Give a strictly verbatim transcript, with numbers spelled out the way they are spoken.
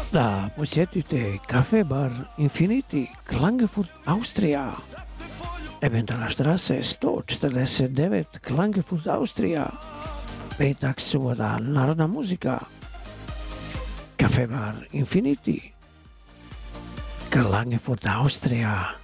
Da posjetite Cafe Bar Infinity, Klagenfurt, Austrija. Eventualna štrase sto četrdeset devet, Klagenfurt, Austrija. Petak, subota, narodna muzika. Cafe Bar Infinity, Klagenfurt, Austrija.